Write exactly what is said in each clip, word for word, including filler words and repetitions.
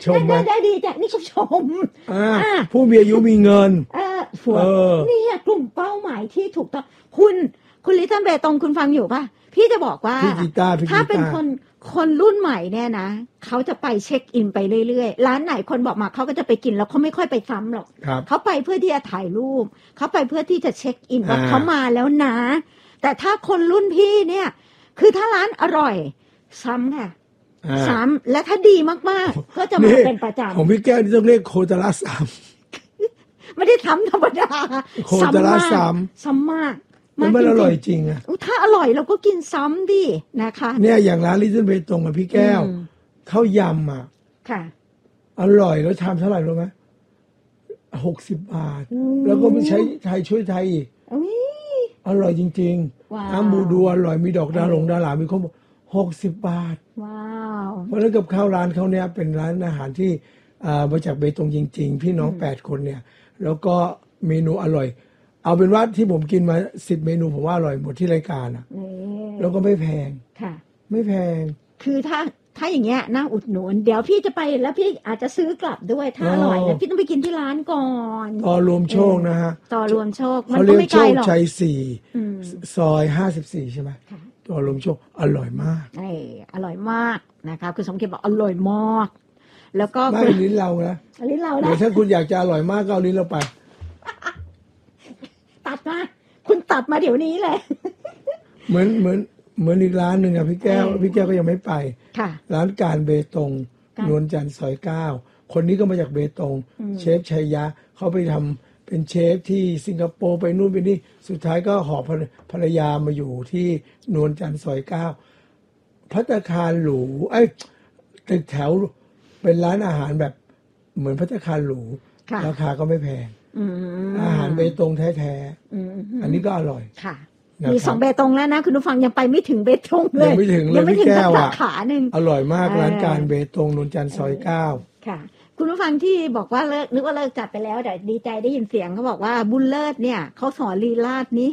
ชมไหมได้ดีจ้ะนี่ก็ชมผู้มีอายุมีเงินเออผัวนี่กลุ่มเป้าหมายที่ถูกต้องคุณคุณลิตเติ้ลเบตงคุณฟังอยู่ป่ะพี่จะบอกว่าถ้าเป็นคนคนรุ่นใหม่เนี่ยนะเขาจะไปเช็คอินไปเรื่อยๆร้านไหนคนบอกมาเขาก็จะไปกินแล้วเขาไม่ค่อยไปซ้ำหรอกเขาไปเพื่อที่จะถ่ายรูปเขาไปเพื่อที่จะเช็คอินว่าเขามาแล้วนะแต่ถ้าคนรุ่นพี่เนี่ยคือถ้าร้านอร่อยซ้ำค่ะซ้ำและถ้าดีมากๆก็จะมาเป็นประจำของพี่แก้วนี่ต้องเรียกโคตรละซ้ำไม่ได้ซ้ำธรรมดาโคตรละซ้ำซ้ำมากมันอร่อยจริงอ่ะถ้าอร่อยเราก็กินซ้ำดินะคะเนี่ยอย่างร้านลิตเติ้ลเบตงกับพี่แก้วข้าวยำอ่ะค่ะอร่อยแล้วชามเท่าไหร่รู้ไหมหกสิบบาทแล้วก็ไม่ใช้ไทยช่วยไทยอีกอร่อยจริงๆน้ำบูดูอร่อยมีดอกดาหลงดาหลามีข้าวหกสิบบาทว้าวเพราะแล้วกับข้าวร้านเขาเนี่ยเป็นร้านอาหารที่มาจากเบตงจริงๆพี่น้องแปดคนเนี่ยแล้วก็เมนูอร่อยเอาเป็นว่าที่ผมกินมาสิบเมนูผมว่าอร่อยหมดที่รายการอ่ะแล้วก็ไม่แพงค่ะไม่แพงคือถ้าถ้าอย่างเงี้ยน่าอุดหนุนเดี๋ยวพี่จะไปแล้วพี่อาจจะซื้อกลับด้วยถ้าอร่อยแล้วพี่ต้องไปกินที่ร้านก่อนต่อรวมโชคนะฮะต่อรวมโชคมันก็ไม่ไกลหรอกชัยสี่ซอยห้าสิบสี่ใช่ไหมต่อรวมโชคอร่อยมากเอออร่อยมากนะคะคุณสมเกียรติบอกอร่อยมากแล้วก็ไม่ลิ้นเรานะลิ้นเรานะเดี๋ยวถ้าคุณอยากจะอร่อยมากก็เอาลิ้นเราไปตัดมาคุณตัดมาเดี๋ยวนี้เลยเหมือนเหมือนเหมือนอีกร้านหนึ่งอะพี่แก้วพี่แก้วก็ยังไม่ไปร้านการเบตงนวลจันทร์ซอยเก้าคนนี้ก็มาจากเบตงเชฟชัยยะเขาไปทำเป็นเชฟที่สิงคโปร์ไปนู่นไปนี่สุดท้ายก็หอบภรรยามาอยู่ที่นวลจันทร์ซอยเก้าภัตตาคารหรูไอ้ตึกแถวเป็นร้านอาหารแบบเหมือนภัตตาคารหรูราคาก็ไม่แพงอาหารเบตงแท้ๆอันนี้ก็อร่อยค่ะมีสองเบตงแล้วนะคุณผู้ฟังยังไปไม่ถึงเบตงเลยยังไม่ถึงเลยพี่แก้วอ่ะขาหนึ่งอร่อยมากร้านการเบตงนนจันทร์ซอยเก้าค่ะคุณผู้ฟังที่บอกว่าเลิกนึกว่าเลิกจัดไปแล้วแต่ดีใจได้ยินเสียงเขาบอกว่าบุญเลิศเนี่ยเขาสอนลีลาศนี้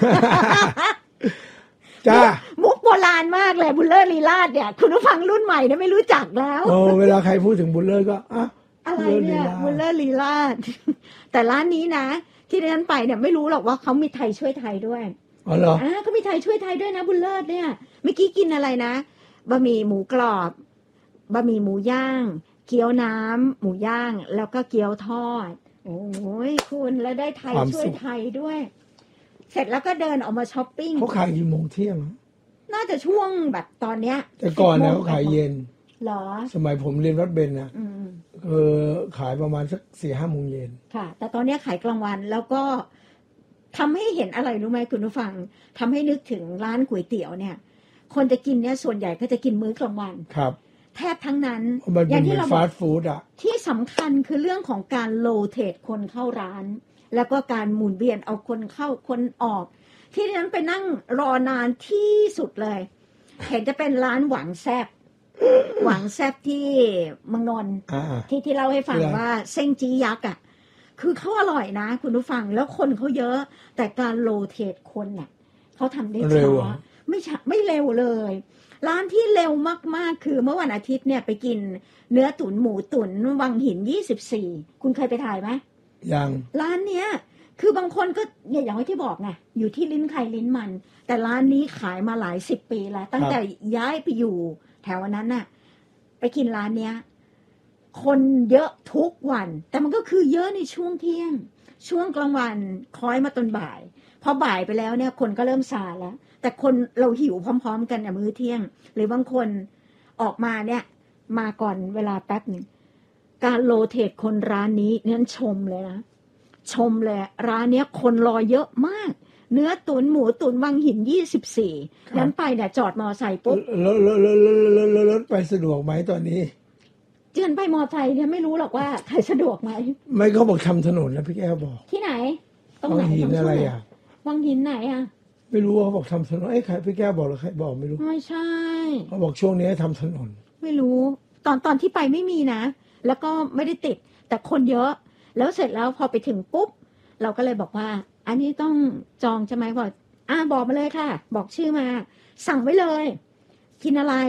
จ้ามุกโบราณมากเลยบุญเลิศลีลาศเนี่ยคุณผู้ฟังรุ่นใหม่เนี่ยไม่รู้จักแล้วโอ้เวลาใครพูดถึงบุญเลิศก็อ่ะอะไรเนี่ยบุญเลิศลีลาศแต่ร้านนี้นะที่ดิฉันไปเนี่ยไม่รู้หรอกว่าเขามีไทยช่วยไทยด้วยอ๋อเหรออ่าเขามีไทยช่วยไทยด้วยนะบุญเลิศเนี่ยเมื่อกี้กินอะไรนะบะหมี่หมูกรอบบะหมี่หมูย่างเกี๊ยวน้ำหมูย่างแล้วก็เกี๊ยวทอดโอ้ยคุณแล้วได้ไทยช่วยไทยด้วยเสร็จแล้วก็เดินออกมาช้อปปิ้งเขาขายกี่โมงเที่ยงน่าจะช่วงแบบตอนเนี้ยแต่ก่อนนะเขาขายเย็นเหรอสมัยผมเรียนวัดเบญนะเออขายประมาณสักสี่ห้าโมงเย็นค่ะแต่ตอนนี้ขายกลางวันแล้วก็ทำให้เห็นอะไรรู้ไหมคุณผู้ฟังทำให้นึกถึงร้านก๋วยเตี๋ยวเนี่ยคนจะกินเนี่ยส่วนใหญ่ก็จะกินมื้อกลางวันครับแทบทั้งนั้นอย่างที่เราฟาสต์ฟู้ดอะที่สำคัญคือเรื่องของการโรเตทคนเข้าร้านแล้วก็การหมุนเวียนเอาคนเข้าคนออกที่นั้นไปนั่งรอนานที่สุดเลยเห็นจะเป็นร้านหวังแซบหวังแซบที่เมืองนนท์ที่ที่เล่าให้ฟังว่าเส้งจี้ยักษ์อ่ะคือเขาอร่อยนะคุณผู้ฟังแล้วคนเขาเยอะแต่การโรเตทคนเนี่ยเขาทำได้ช้าไม่ช้าไม่เร็วเลยร้านที่เร็วมากๆคือเมื่อวันอาทิตย์เนี่ยไปกินเนื้อตุ๋นหมูตุ๋นวังหินยี่สิบสี่คุณเคยไปถ่ายไหมยังร้านเนี้ยคือบางคนก็เนี่ยอย่างที่บอกไงอยู่ที่ลิ้นใครลิ้นมันแต่ร้านนี้ขายมาหลายสิบปีแล้วตั้งแต่ย้ายไปอยู่แถวนั้นน่ะไปกินร้านเนี้ยคนเยอะทุกวันแต่มันก็คือเยอะในช่วงเที่ยงช่วงกลางวันคอยมาตอนบ่ายพอบ่ายไปแล้วเนี่ยคนก็เริ่มซาแล้วแต่คนเราหิวพร้อมๆกันเนี่ยมื้อเที่ยงหรือบางคนออกมาเนี่ยมาก่อนเวลาแป๊บนึงการโรเตทคนร้านนี้เนี่ยชมเลยนะชมเลยร้านเนี้ยคนรอเยอะมากเนื้อตุ๋นหมูตุ๋นวังหินยี่สิบสี่นั้นไปเนี่ยจอดมอไซค์ปุ๊บแล้วแล้วแล้วแล้วแล้วแล้วไปสะดวกไหมตอนนี้เจือนไปมอไซค์เนี่ยไม่รู้หรอกว่าใครสะดวกไหมไม่เขาบอกทำถนนแล้วพี่แก้วบอกที่ไหนตรงไหนวังหินอะไรอ่ะวังหินไหนอ่ะไม่รู้เขาบอกทำถนนไอ้ใครพี่แก้วบอกหรือใครบอกไม่รู้ไม่ใช่เขาบอกช่วงนี้ทำถนนไม่รู้ตอนตอนที่ไปไม่มีนะแล้วก็ไม่ได้ติดแต่คนเยอะแล้วเสร็จแล้วพอไปถึงปุ๊บเราก็เลยบอกว่าอันนี้ต้องจองใช่ไหมบอกอ่าบอกมาเลยค่ะบอกชื่อมาสั่งไว้เลยกินอะไรอ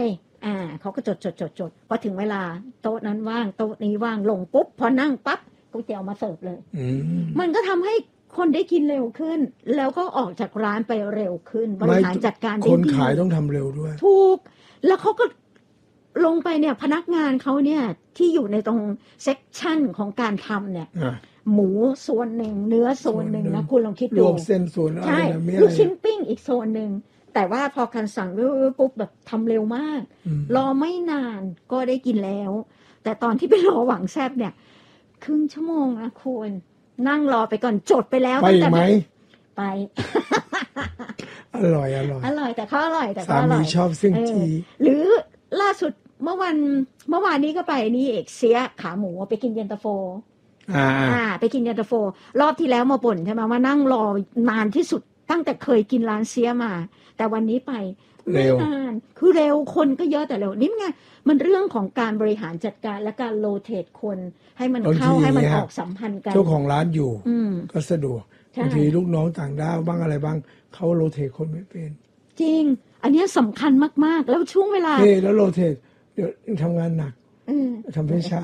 อ่าเขาก็จดจดจดจดพอถึงเวลาโต๊ะนั้นว่างโต๊ะนี้ว่างลงปุ๊บพอนั่งปั๊บก๋วยเตี๋ยวมาเสิร์ฟเลยมันก็ทำให้คนได้กินเร็วขึ้นแล้วก็ออกจากร้านไปเร็วขึ้นบริหารจัดการได้ดีคนขายต้องทำเร็วด้วยถูกแล้วเขาก็ลงไปเนี่ยพนักงานเขาเนี่ยที่อยู่ในตรงเซกชันของการทำเนี่ยหมูส่วนหนึ่งเนื้อส่วนหนึ่งนะคุณลองคิดดูรวมเส้นส่วนใช่ลูกชิ้นปิ้งอีกโซนหนึ่งแต่ว่าพอการสั่งปุ๊บแบบทำเร็วมากรอไม่นานก็ได้กินแล้วแต่ตอนที่ไปรอหวังแซบเนี่ยครึ่งชั่วโมงนะคุณนั่งรอไปก่อนจดไปแล้วไปไหมไปอร่อยอร่อยอร่อยแต่เขาอร่อยแต่เขาอร่อยสามีชอบซึ่งจีหรือล่าสุดเมื่อวันเมื่อวานนี้ก็ไปนี่เอกเสียขาหมูไปกินเย็นตาโฟอ่าอ่าไปกินเย็นตาโฟรอบที่แล้วมาบ่นใช่ไหมว่านั่งรอนานที่สุดตั้งแต่เคยกินร้านเสียมาแต่วันนี้ไปไม่นานคือเร็วคนก็เยอะแต่เร็วนี่ไงมันเรื่องของการบริหารจัดการและการโรเตทคนให้มันเข้าให้มันออกสัมพันธ์กันเจ้าของร้านอยู่ก็สะดวกบางทีลูกน้องต่างด้าวบ้างอะไรบ้างเขาโรเตทคนไม่เป็นจริงอันนี้สำคัญมากๆแล้วช่วงเวลาเฮ้แล้วโรเตทเดี๋ยวทำงานหนักทำให้ช้า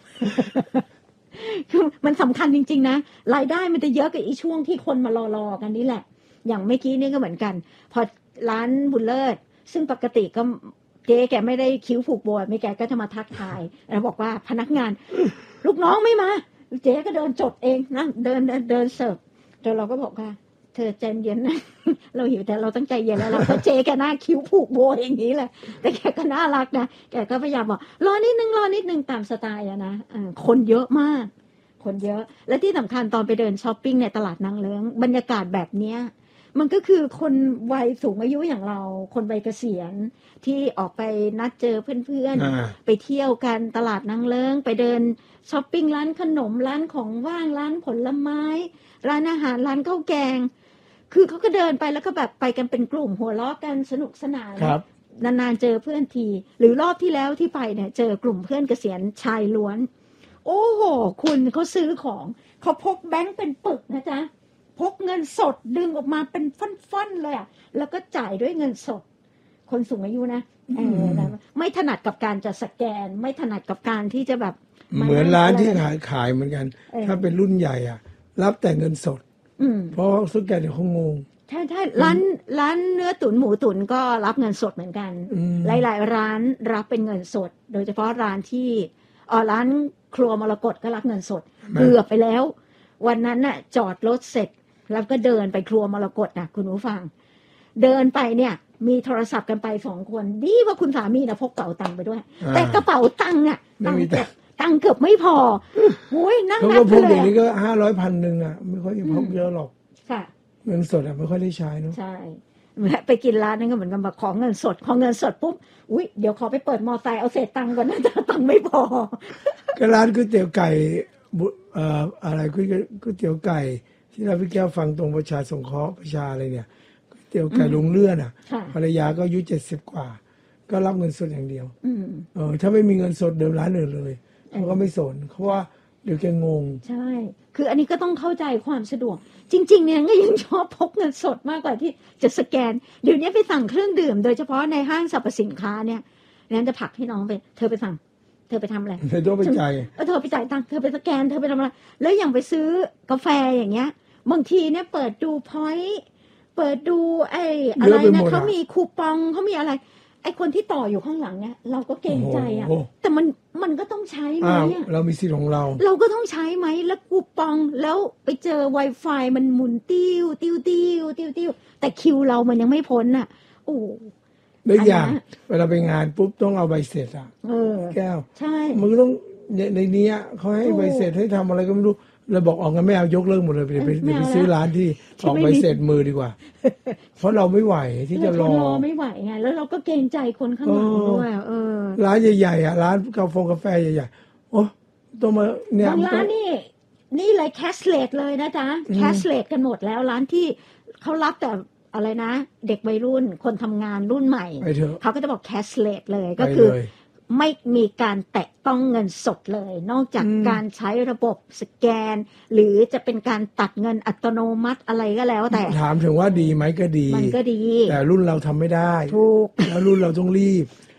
คือมันสำคัญจริงๆนะรายได้มันจะเยอะกับอีช่วงที่คนมารอๆกันนี่แหละอย่างเมื่อกี้นี่ก็เหมือนกันพอร้านบุญเลิศซึ่งปกติก็เจ๊แกไม่ได้คิ้วผูกโบไม่แกก็จะมาทักทายแล้วบอกว่าพนักงานลูกน้องไม่มาเจ๊ก็เดินจดเองนะเดินเดินเสิร์ฟแต่เราก็บอกว่าเธอใจเย็นนะเราหิวแต่เราต้องใจเย็นแล้วเราก็เจ๊แกหน้าคิ้วผูกโบอย่างนี้แหละแต่แกก็น่ารักนะแกก็พยายามบอกรอนิดนึงรอนิดนึงตามสไตล์อะนะคนเยอะมากคนเยอะและที่สำคัญตอนไปเดินช้อปปิ้งในตลาดนางเลิ้งบรรยากาศแบบเนี้ยมันก็คือคนวัยสูงอายุอย่างเราคนวัยเกษียณที่ออกไปนัดเจอเพื่อนๆไปเที่ยวกันตลาดนางเลิ้งไปเดินช้อปปิ้งร้านขนมร้านของว่างร้านผลไม้ร้านอาหารร้านข้าวแกงคือเขาก็เดินไปแล้วก็แบบไปกันเป็นกลุ่มหัวเราะกันสนุกสนานนานๆเจอเพื่อนทีหรือรอบที่แล้วที่ไปเนี่ยเจอกลุ่มเพื่อนเกษียณชายล้วนโอ้โหคุณเขาซื้อของเขาพกแบงค์เป็นปึกนะจ๊ะพกเงินสดดึงออกมาเป็นฟั่นๆเลยอ่ะแล้วก็จ่ายด้วยเงินสดคนสูงอายุนะเออไม่ถนัดกับการจะสแกนไม่ถนัดกับการที่จะแบบเหมือนร้านที่ขายขายเหมือนกันถ้าเป็นรุ่นใหญ่อ่ะรับแต่เงินสดเพราะสแกนเดี๋ยวเขางงใช่ใช่ร้านร้านเนื้อตุ๋นหมูตุ๋นก็รับเงินสดเหมือนกันหลายๆร้านรับเป็นเงินสดโดยเฉพาะร้านที่อ๋อร้านครัวมรกตก็รับเงินสดเกือบไปแล้ววันนั้นน่ะจอดรถเสร็จแล้วก็เดินไปครัวมรกตนะคุณผู้ฟังเดินไปเนี่ยมีโทรศัพท์กันไปสองคนดีว่าคุณสามีนะพกกระเป๋าตังค์ไปด้วยแต่กระเป๋าตังค์เนี่ยตังค์เกือบตังค์เกือบไม่พอโอ้ยนั่งนับเลยเขาก็พกอย่างนี้ก็ห้าร้อยพันหนึ่งอ่ะไม่ค่อยพกเยอะหรอกค่ะเงินสดอ่ะไม่ค่อยได้ใช้เนาะใช่ไปกินร้านนั้นก็เหมือนกันแบบของเงินสดของเงินสดปุ๊บอุ้ยเดี๋ยวขอไปเปิดมอไซค์เอาเศษตังค์ก่อนนะตังค์ไม่พอก็ร้านก๋วยเตี๋ยวไก่เอ่ออะไรก๋วยเตี๋ยวไก่ที่เราพี่แก้วฟังตรงประชาสงเคราะห์ประชาอะไรเนี่ยก๋วยเตี๋ยวไก่ลุงเลื่อนอ่ะภรรยาก็อายุเจ็ดสิบกว่าก็รับเงินสดอย่างเดียวเออถ้าไม่มีเงินสดเดิมร้านอื่นเลยเขาก็ไม่สนเพราะว่าเดี๋ยวแกงงใช่คืออันนี้ก็ต้องเข้าใจความสะดวกจริงๆเนี่ยก็ยังชอบพกเงินสดมากกว่าที่จะสแกนเดี๋ยวนี้ไปสั่งเครื่องดื่มโดยเฉพาะในห้างสรรพสินค้าเนี่ยนั้นจะผลักให้น้องไปเธอไปสั่งเธอไปทำอะไรเธอต้องไปจ่ายเธอไปจ่ายตังค์เธอไปสแกนเธอไปทำอะไรแล้วอย่างไปซื้อกาแฟอย่างเงี้ยบางทีเนี่ยเปิดดูพอยต์เปิดดูไอ้อะไรนะเขามีคูปองเขามีอะไรไอ้คนที่ต่ออยู่ข้างหลังเนี่ยเราก็เกรงใจอ่ะแต่มันมันก็ต้องใช้ไหมเรามีสิทธิ์ของเราเราก็ต้องใช้ไหมแล้วคูปองแล้วไปเจอ Wi-Fi มันหมุนติ้วติ้วติ้วติ้วติ้วแต่คิวเรามันยังไม่พ้นอ่ะโอ้แล้วอย่างเวลาไปงานปุ๊บต้องเอาใบเสร็จอ่ะแก้วใช่มันก็ต้องในนี้เขาให้ใบเสร็จให้ทำอะไรก็ไม่รู้เราบอกออกกันไม่เอายกเลิกหมดเลยไปไปไปซื้อร้านที่ออกใบเสร็จมือดีกว่าเพราะเราไม่ไหวที่จะรอรอไม่ไหวไงแล้วเราก็เกรงใจคนข้างหลังด้วยเออร้านใหญ่ๆอ่ะร้านกาแฟกาแฟใหญ่ๆโอ้ต้องมาเนี่ยบางร้านนี่นี่เลยแคชเลสเลยนะจ๊ะแคชเลสกันหมดแล้วร้านที่เขารับแต่อะไรนะเด็กวัยรุ่นคนทำงานรุ่นใหม่เขาก็จะบอกแคชเลสเลยก็คือไม่มีการแตะต้องเงินสดเลยนอกจากการใช้ระบบสแกนหรือจะเป็นการตัดเงินอัตโนมัติอะไรก็แล้วแต่ถามถึงว่าดีไหมก็ดีมันก็ดีแต่รุ่นเราทำไม่ได้ถูกแล้วรุ่นเราต้องรีบ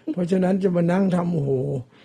เพราะฉะนั้นจะมานั่งทำโอ้โห